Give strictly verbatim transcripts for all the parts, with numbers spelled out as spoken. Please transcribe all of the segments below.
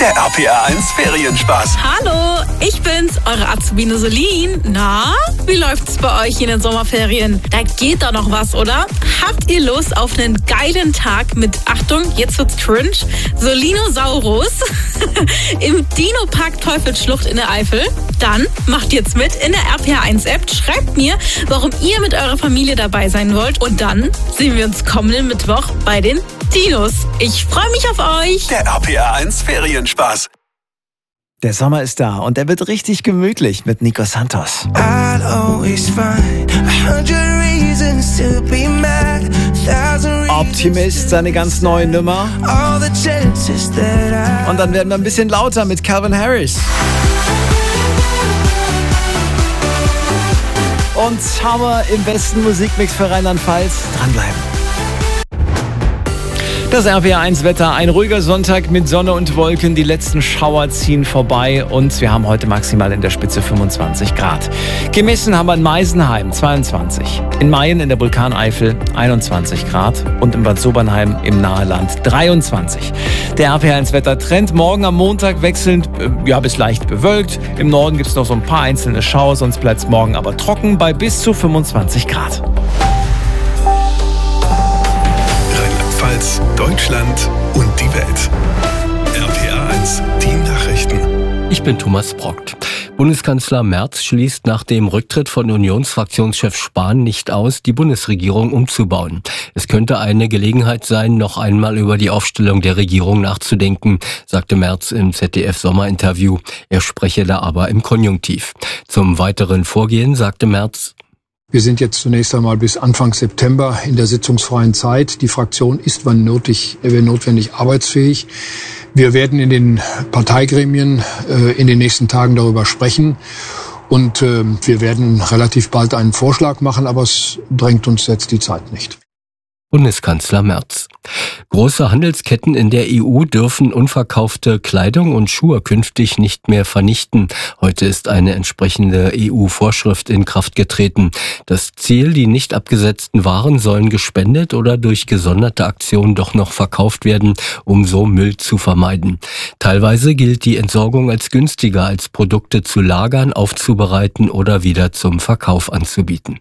Der R P R eins Ferienspaß. Hallo, ich bin's, eure Azubine Solin. Na, wie läuft's bei euch in den Sommerferien? Da geht doch noch was, oder? Habt ihr Lust auf einen geilen Tag mit, Achtung, jetzt wird's cringe, Solinosaurus im Dino-Park Teufelsschlucht in der Eifel? Dann macht jetzt mit in der R P R eins App, schreibt mir, warum ihr mit eurer Familie dabei sein wollt und dann sehen wir uns kommenden Mittwoch bei den Dinos. Ich freue mich auf euch. Der R P R eins Ferienspaß. Der Sommer ist da und er wird richtig gemütlich mit Nico Santos. Optimist, seine ganz neue Nummer. Und dann werden wir ein bisschen lauter mit Calvin Harris. Und Summer im besten Musikmix für Rheinland-Pfalz. Dranbleiben. Das R P R eins Wetter, ein ruhiger Sonntag mit Sonne und Wolken, die letzten Schauer ziehen vorbei und wir haben heute maximal in der Spitze fünfundzwanzig Grad. Gemessen haben wir in Meisenheim zweiundzwanzig, in Mayen in der Vulkaneifel einundzwanzig Grad und in Bad Sobernheim im Naheland dreiundzwanzig. Der R P R eins Wettertrend morgen am Montag wechselnd, ja bis leicht bewölkt. Im Norden gibt es noch so ein paar einzelne Schauer, sonst bleibt es morgen aber trocken bei bis zu fünfundzwanzig Grad. Deutschland und die Welt. R P R eins, die Nachrichten. Ich bin Thomas Brockt. Bundeskanzler Merz schließt nach dem Rücktritt von Unionsfraktionschef Spahn nicht aus, die Bundesregierung umzubauen. Es könnte eine Gelegenheit sein, noch einmal über die Aufstellung der Regierung nachzudenken, sagte Merz im Z D F-Sommerinterview. Er spreche da aber im Konjunktiv. Zum weiteren Vorgehen sagte Merz: Wir sind jetzt zunächst einmal bis Anfang September in der sitzungsfreien Zeit. Die Fraktion ist, wann nötig, wenn notwendig, arbeitsfähig. Wir werden in den Parteigremien äh, in den nächsten Tagen darüber sprechen. Und äh, wir werden relativ bald einen Vorschlag machen, aber es drängt uns jetzt die Zeit nicht. Bundeskanzler Merz. Große Handelsketten in der E U dürfen unverkaufte Kleidung und Schuhe künftig nicht mehr vernichten. Heute ist eine entsprechende E U-Vorschrift in Kraft getreten. Das Ziel, die nicht abgesetzten Waren sollen gespendet oder durch gesonderte Aktionen doch noch verkauft werden, um so Müll zu vermeiden. Teilweise gilt die Entsorgung als günstiger, als Produkte zu lagern, aufzubereiten oder wieder zum Verkauf anzubieten.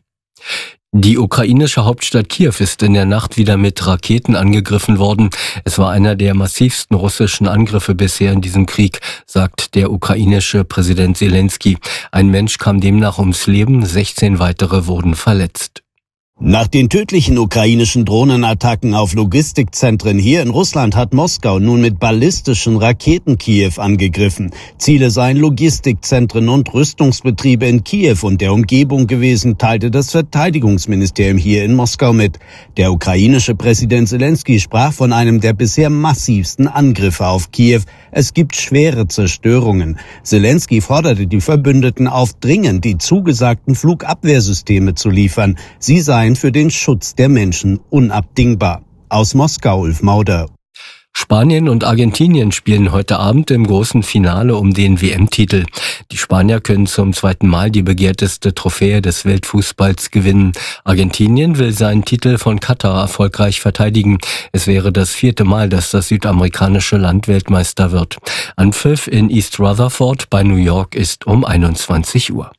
Die ukrainische Hauptstadt Kiew ist in der Nacht wieder mit Raketen angegriffen worden. Es war einer der massivsten russischen Angriffe bisher in diesem Krieg, sagt der ukrainische Präsident Zelensky. Ein Mensch kam demnach ums Leben, sechzehn weitere wurden verletzt. Nach den tödlichen ukrainischen Drohnenattacken auf Logistikzentren hier in Russland hat Moskau nun mit ballistischen Raketen Kiew angegriffen. Ziele seien Logistikzentren und Rüstungsbetriebe in Kiew und der Umgebung gewesen, teilte das Verteidigungsministerium hier in Moskau mit. Der ukrainische Präsident Zelensky sprach von einem der bisher massivsten Angriffe auf Kiew. Es gibt schwere Zerstörungen. Zelensky forderte die Verbündeten auf, dringend die zugesagten Flugabwehrsysteme zu liefern. Sie seien für den Schutz der Menschen unabdingbar. Aus Moskau, Ulf Mauder. Spanien und Argentinien spielen heute Abend im großen Finale um den W M-Titel. Die Spanier können zum zweiten Mal die begehrteste Trophäe des Weltfußballs gewinnen. Argentinien will seinen Titel von Katar erfolgreich verteidigen. Es wäre das vierte Mal, dass das südamerikanische Land Weltmeister wird. Anpfiff in East Rutherford bei New York ist um einundzwanzig Uhr.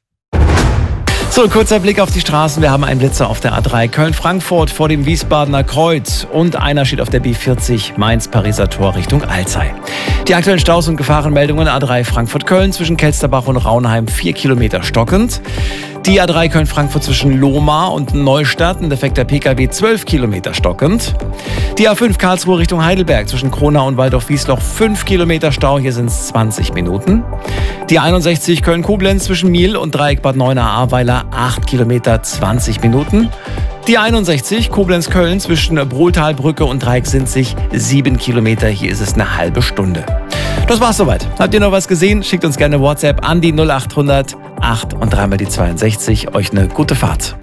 So, kurzer Blick auf die Straßen. Wir haben einen Blitzer auf der A drei Köln-Frankfurt vor dem Wiesbadener Kreuz und einer steht auf der B vierzig Mainz-Pariser Tor Richtung Alzey. Die aktuellen Staus und Gefahrenmeldungen: A drei Frankfurt-Köln zwischen Kelsterbach und Raunheim vier Kilometer stockend. Die A drei Köln-Frankfurt zwischen Lohmar und Neustadt, ein defekter P K W zwölf Kilometer stockend. Die A fünf Karlsruhe Richtung Heidelberg zwischen Kronau und Waldorf-Wiesloch fünf Kilometer Stau, hier sind es zwanzig Minuten. Die einundsechzig Köln-Koblenz zwischen Miel und Dreieck Bad Neuenahr-Ahrweiler acht Kilometer, zwanzig Minuten. Die einundsechzig Koblenz-Köln zwischen Brohltalbrücke und Dreieck Sinzig sieben Kilometer, hier ist es eine halbe Stunde. Das war's soweit. Habt ihr noch was gesehen? Schickt uns gerne WhatsApp an die null acht hundert acht und dreimal die zweiundsechzig. Euch eine gute Fahrt.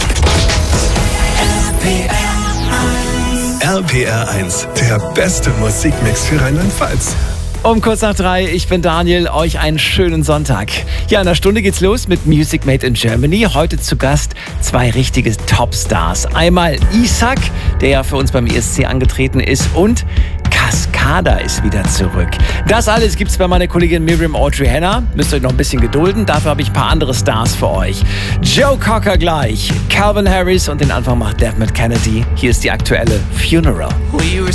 R P R eins, der beste Musikmix für Rheinland-Pfalz. Um kurz nach drei, ich bin Daniel, euch einen schönen Sonntag. Ja, in einer Stunde geht's los mit Music Made in Germany. Heute zu Gast zwei richtige Topstars. Einmal Isak, der ja für uns beim E S C angetreten ist, und Karl Cascada ist wieder zurück. Das alles gibt's bei meiner Kollegin Miriam Audrey Henner. Müsst euch noch ein bisschen gedulden. Dafür habe ich ein paar andere Stars für euch. Joe Cocker gleich, Calvin Harris und den Anfang macht Dermot Kennedy. Hier ist die aktuelle Funeral.